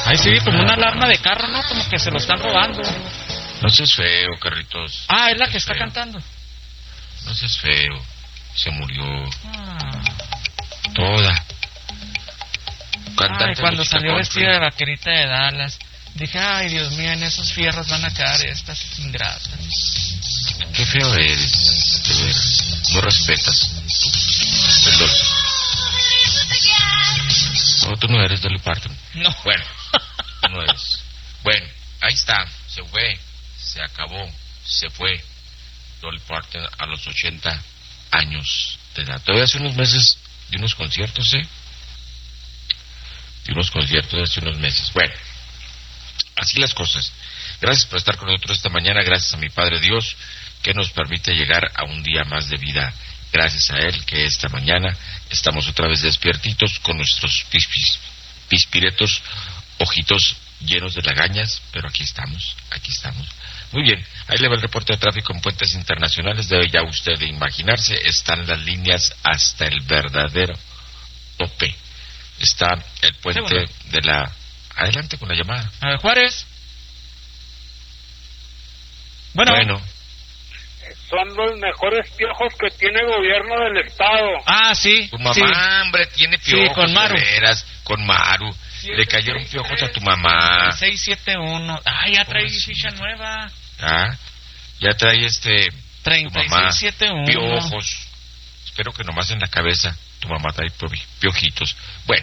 Ay, sí, como una alarma de carro, ¿no? Como que se lo están robando. No seas feo, Carlitos. Ah, es la que está cantando. No seas feo. Se murió. Ah. Toda. Ay, cuando salió vestida de vaquerita de Dallas, dije, ay, Dios mío, en esos fierros van a caer estas ingratas. Qué feo eres, de veras. No respetas. Perdón. No, tú no eres Dolly Parton. No. Bueno, tú no eres. Bueno, ahí está. Se fue. Se acabó. Se fue. Dolly Parton a los 80 años de edad. Todavía hace unos meses de unos conciertos, de unos conciertos hace unos meses. Bueno, así las cosas. Gracias por estar con nosotros esta mañana. Gracias a mi Padre Dios que nos permite llegar a un día más de vida. Gracias a Él que esta mañana estamos otra vez despiertitos con nuestros pispiretos, ojitos llenos de lagañas, pero aquí estamos. Muy bien, ahí le va el reporte de tráfico en puentes internacionales. Debe ya usted de imaginarse, están las líneas hasta el verdadero tope. Está el puente de la... Adelante con la llamada. A ver, Juárez. Bueno. Son los mejores piojos que tiene el gobierno del estado. Ah, sí. Tu mamá, sí. hombre, tiene piojos. Sí, con Maru. De veras, con Maru. Le cayeron piojos a tu mamá. 671. Ah, ya trae ficha nueva. Ah, ya trae tu mamá 3671. piojos. Espero que nomás en la cabeza tu mamá trae piojitos. Bueno,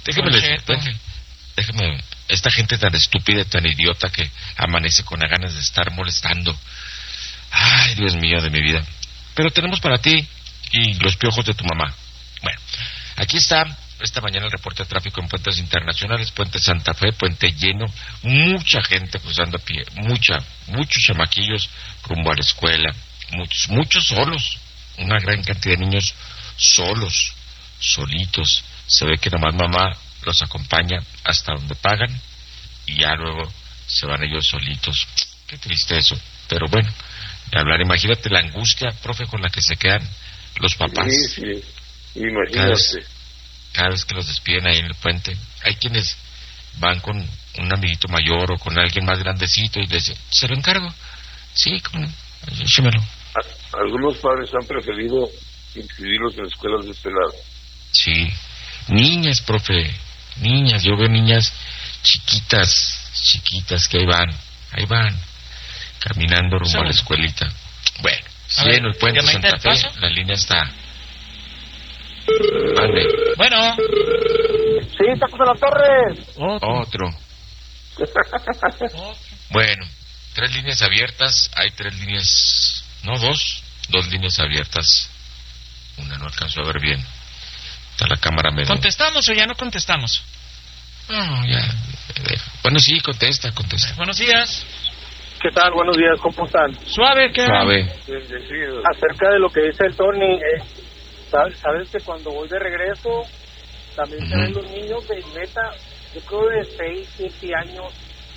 déjeme, esta gente tan estúpida y tan idiota que amanece con las ganas de estar molestando. Ay, Dios mío de mi vida. Pero tenemos para ti y los piojos de tu mamá. Bueno, aquí está esta mañana el reporte de tráfico en puentes internacionales. Puente Santa Fe, puente lleno, mucha gente cruzando a pie, muchos chamaquillos rumbo a la escuela, muchos solos, una gran cantidad de niños solos, solitos. Se ve que nomás mamá los acompaña hasta donde pagan y ya luego se van ellos solitos. Qué triste eso, pero bueno, de hablar, imagínate la angustia, profe, con la que se quedan los papás. Sí, imagínate. Cada vez que los despiden ahí en el puente, hay quienes van con un amiguito mayor o con alguien más grandecito y les dicen, ¿se lo encargo? Sí, échemelo. Algunos padres han preferido inscribirlos en escuelas de este lado. Sí, niñas, profe, niñas, yo veo niñas chiquitas que ahí van, caminando rumbo a la escuelita. Bueno, en el puente Santa Fe, la línea está. Vale. Bueno. Sí, Tacos de la Torre. Otro. Bueno, 3 líneas abiertas, hay 3 líneas, no 2 líneas abiertas. Una no alcanzó a ver bien. Está la cámara medio. ¿Contestamos o ya no contestamos? No, ya. Bueno, sí, contesta. Buenos días. ¿Qué tal? Buenos días, ¿cómo están? Suave, ¿qué? Suave. Acerca de lo que dice el Tony, sabes que cuando voy de regreso también se ven los niños de neta, yo creo de 6, 7 años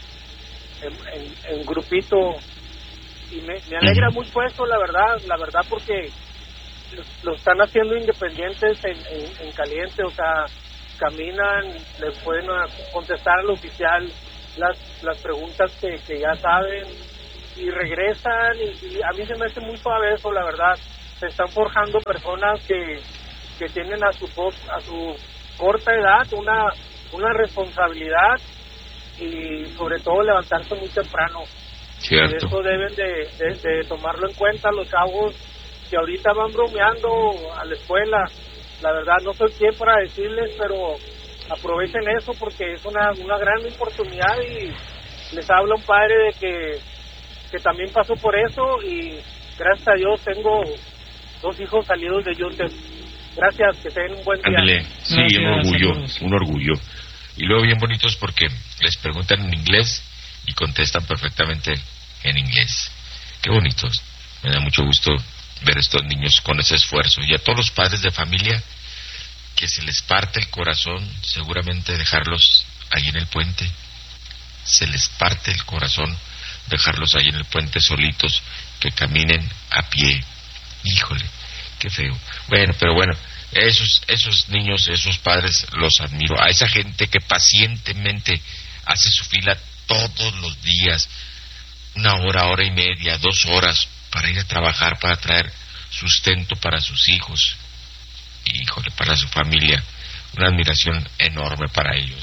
en grupito, y me alegra mucho eso, la verdad, porque lo están haciendo independientes en caliente, o sea, caminan, les pueden contestar al oficial las preguntas que ya saben y regresan, y a mí se me hace muy suave eso, la verdad. Se están forjando personas que tienen a su corta edad una responsabilidad y sobre todo levantarse muy temprano. Cierto. Y eso deben de tomarlo en cuenta los chavos que ahorita van bromeando a la escuela. La verdad no soy quien para decirles, pero aprovechen eso porque es una gran oportunidad, y les habla un padre de que también pasó por eso, y gracias a Dios tengo 2 hijos salidos de UTEP. Gracias, que tengan un buen día. Ándale, sí, Gracias, un orgullo. Y luego bien bonitos porque les preguntan en inglés y contestan perfectamente en inglés. Qué bonitos. Me da mucho gusto ver estos niños con ese esfuerzo. Y a todos los padres de familia que se les parte el corazón, seguramente dejarlos ahí en el puente. Se les parte el corazón dejarlos ahí en el puente solitos, que caminen a pie. Híjole, qué feo. Bueno, pero bueno, esos niños, esos padres los admiro. A esa gente que pacientemente hace su fila todos los días, 1 hora, 1 hora y media, 2 horas, para ir a trabajar, para traer sustento para sus hijos, y, híjole, para su familia. Una admiración enorme para ellos.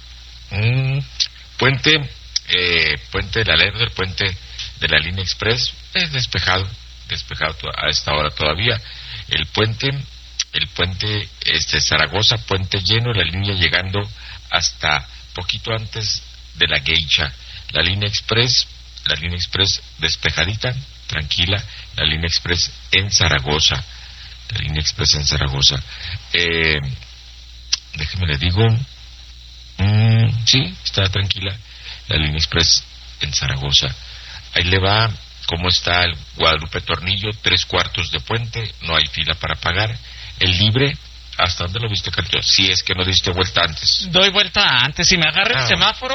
Puente de la Lerner, el puente de la línea express, es despejado a esta hora todavía. El puente Zaragoza, puente lleno, la línea llegando hasta poquito antes de la Geisha. La línea express despejadita, tranquila, la línea express en Zaragoza. Déjeme le digo, sí, está tranquila la línea express en Zaragoza. Ahí le va cómo está el Guadalupe Tornillo, 3/4 de puente, no hay fila para pagar. El libre, ¿hasta dónde lo viste, Carlos? Si es que no diste vuelta antes. Doy vuelta antes. Si me agarra el semáforo,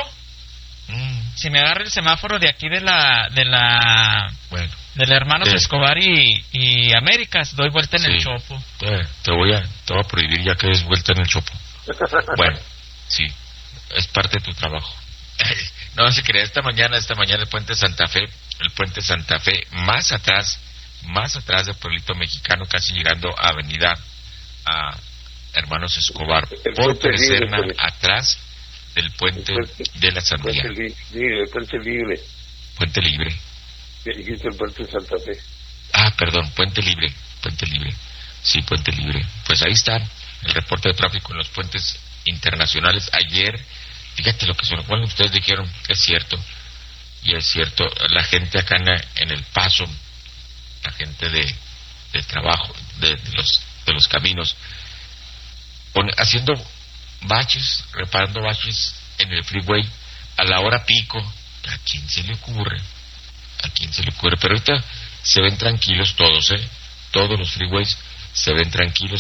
de aquí de la Hermanos Escobar y Américas, doy vuelta en el Chopo. Te voy a prohibir ya que des vuelta en el Chopo. Bueno, sí, es parte de tu trabajo. No se crea, esta mañana el puente Santa Fe, más atrás del pueblito mexicano, casi llegando a Avenida Hermanos Escobar, por Preserna, atrás del puente de la Sandía. Puente Libre. Puente Libre. Dijiste el puente Santa Fe. Perdón, Puente Libre. Sí, Puente Libre. Pues ahí está el reporte de tráfico en los puentes internacionales. Ayer, fíjate lo que son, bueno, ustedes dijeron, es cierto, la gente acá en El Paso, la gente de trabajo, de los caminos, haciendo baches, reparando baches en el freeway a la hora pico. ¿A quién se le ocurre? Pero ahorita se ven tranquilos todos, todos los freeways se ven tranquilos.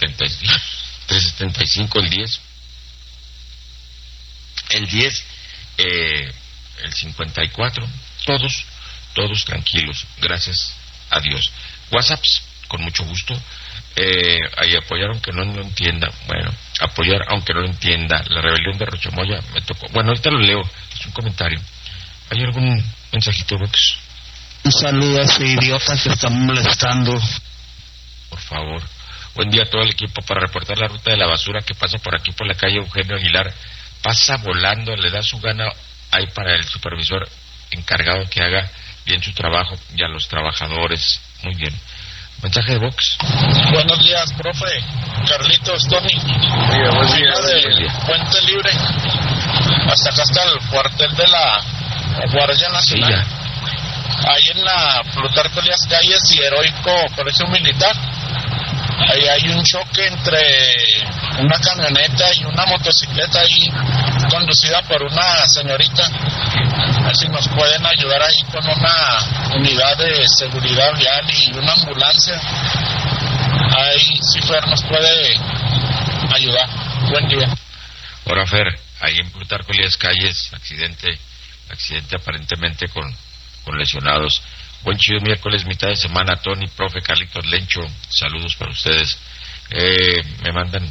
375 el 10, el 54, todos tranquilos, gracias a Dios. WhatsApps, con mucho gusto. Ahí apoyar aunque no lo entienda. Bueno, apoyar aunque no lo entienda. La rebelión de Rochamoya me tocó. Bueno, ahorita lo leo, es un comentario. ¿Hay algún mensajito, Vox? Un saludo a ese idiota que está molestando. Por favor. Buen día a todo el equipo. Para reportar la ruta de la basura que pasa por aquí por la calle Eugenio Aguilar. Pasa volando, le da su gana ahí para el supervisor encargado que haga bien su trabajo y a los trabajadores. Muy bien. Mensaje de Vox. Buenos días, profe. Carlitos, Tony. Buen día. Puente Libre. Hasta acá está el cuartel de la Guardia Nacional. Sí, ahí en la Plutarco Elías Calles y Heroico Colegio Militar. Ahí hay un choque entre una camioneta y una motocicleta ahí conducida por una señorita. A ver si nos pueden ayudar ahí con una unidad de seguridad vial y una ambulancia. Ahí si Fer nos puede ayudar. Buen día. Ahora, Fer, ahí en Plutarco Elías Calles, accidente aparentemente con lesionados. Buen chido miércoles, mitad de semana, Tony, profe, Carlitos, Lencho, saludos para ustedes. Me mandan,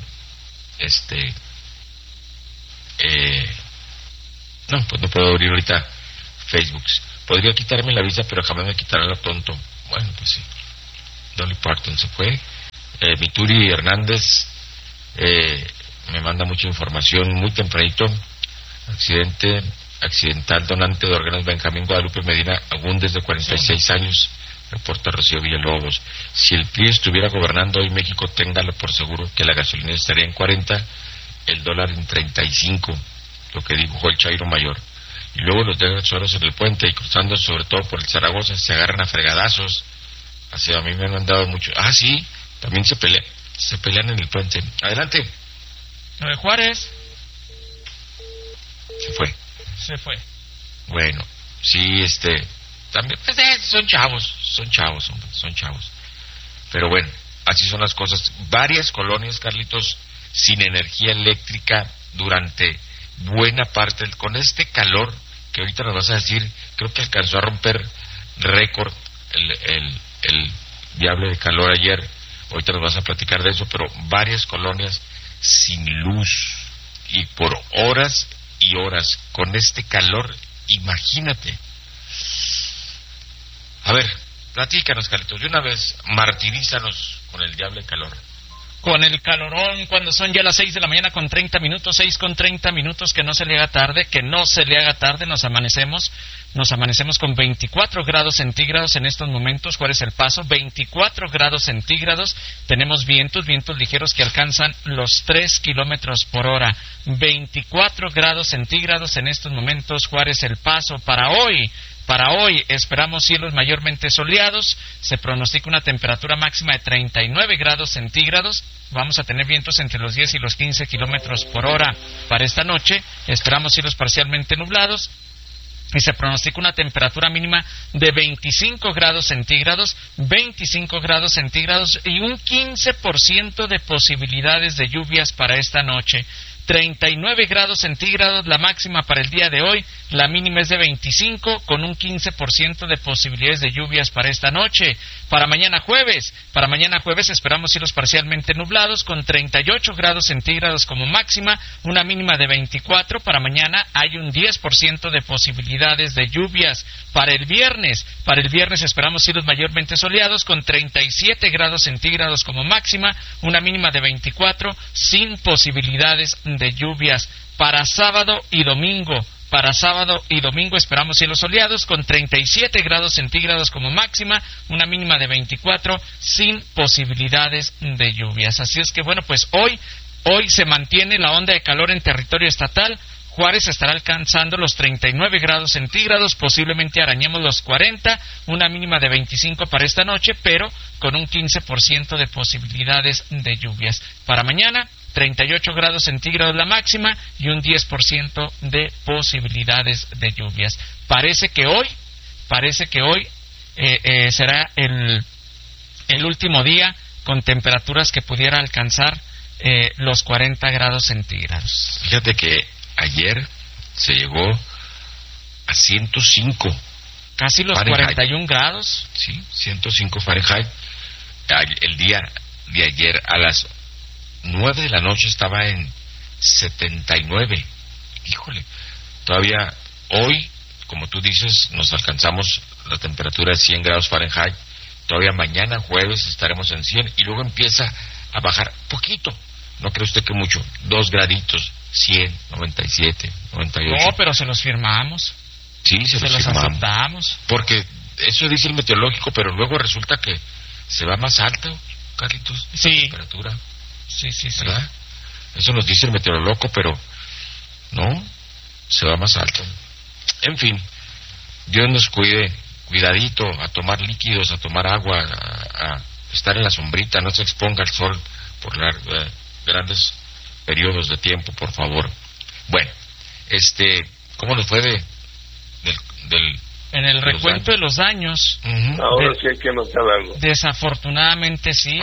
no, pues no puedo abrir ahorita Facebook. Podría quitarme la visa, pero jamás me quitarán lo tonto. Bueno, pues sí. Dolly Parton se fue. Mituri Hernández me manda mucha información muy tempranito. Accidental donante de órganos Benjamín Guadalupe Medina Agúndez, de 46 años, reporta Rocío Villalobos. Si el PRI estuviera gobernando hoy México, téngalo por seguro que la gasolina estaría en 40, el dólar en 35, lo que dibujó el Chairo Mayor. Y luego los defensores en el puente y cruzando sobre todo por el Zaragoza se agarran a fregadazos. Así a mí me han mandado mucho. Sí, también se pelean en el puente. Adelante. Juárez. Se fue. Bueno, sí, también, pues, son chavos. Pero bueno, así son las cosas. Varias colonias, Carlitos, sin energía eléctrica durante buena parte, con este calor que ahorita nos vas a decir, creo que alcanzó a romper récord el diable de calor ayer. Ahorita nos vas a platicar de eso, pero varias colonias sin luz y por horas y horas con este calor, imagínate. A ver, platícanos, Carlitos, de una vez, martirízanos con el diablo de calor. Con el calorón, cuando son ya las 6 de la mañana con 30 minutos, 6 con 30 minutos, que no se le haga tarde, nos amanecemos con 24 grados centígrados en estos momentos. ¿Cuál es el paso? 24 grados centígrados, tenemos vientos ligeros que alcanzan los 3 kilómetros por hora. 24 grados centígrados en estos momentos. ¿Cuál es el paso para hoy? Para hoy esperamos cielos mayormente soleados, se pronostica una temperatura máxima de 39 grados centígrados, vamos a tener vientos entre los 10 y los 15 kilómetros por hora. Para esta noche esperamos cielos parcialmente nublados y se pronostica una temperatura mínima de 25 grados centígrados y un 15% de posibilidades de lluvias para esta noche. 39 grados centígrados la máxima para el día de hoy, la mínima es de 25 con un 15% de posibilidades de lluvias para esta noche. Para mañana jueves esperamos cielos parcialmente nublados con 38 grados centígrados como máxima, una mínima de 24. Para mañana hay un 10% de posibilidades de lluvias. Para el viernes esperamos cielos mayormente soleados con 37 grados centígrados como máxima, una mínima de 24 sin posibilidades de lluvias. Para sábado y domingo esperamos cielos soleados con 37 grados centígrados como máxima, una mínima de 24 sin posibilidades de lluvias. Así es que bueno, pues hoy se mantiene la onda de calor en territorio estatal. Juárez estará alcanzando los 39 grados centígrados, posiblemente arañemos los 40, una mínima de 25 para esta noche, pero con un 15% de posibilidades de lluvias. Para mañana, 38 grados centígrados la máxima y un 10% de posibilidades de lluvias. Parece que hoy será el último día con temperaturas que pudiera alcanzar los 40 grados centígrados. Fíjate que ayer se llegó a 105. Casi los Fahrenheit. 41 grados. Sí, 105 Fahrenheit. El día de ayer a las 9 de la noche estaba en 79. Híjole, todavía hoy, como tú dices, nos alcanzamos la temperatura de 100 grados Fahrenheit. Todavía mañana, jueves, estaremos en 100 y luego empieza a bajar poquito. No cree usted que mucho, 2 graditos, 100, 97, 98. No, pero se los firmamos. Sí, se los firmamos. Aceptamos. Porque eso dice el meteorológico, pero luego resulta que se va más alto, Carlitos, sí. La temperatura. Sí. ¿Verdad? Eso nos dice el meteorólogo, pero no, se va más alto. En fin, Dios nos cuide, cuidadito, a tomar líquidos, a tomar agua, a estar en la sombrita, no se exponga al sol por grandes periodos de tiempo, por favor. Bueno, ¿cómo nos fue en el recuento de los daños? Ahora sí hay que anotar algo. Desafortunadamente sí,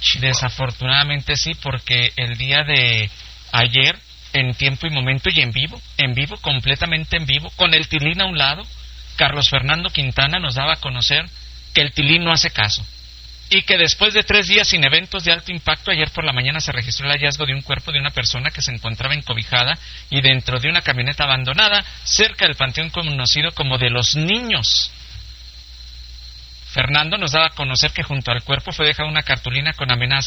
porque el día de ayer, en tiempo y momento y en vivo, completamente en vivo, con el Tilín a un lado, Carlos Fernando Quintana nos daba a conocer que el Tilín no hace caso. Y que después de 3 días sin eventos de alto impacto, ayer por la mañana se registró el hallazgo de un cuerpo de una persona que se encontraba encobijada y dentro de una camioneta abandonada cerca del panteón conocido como de los Niños. Fernando nos daba a conocer que junto al cuerpo fue dejada una cartulina con amenaza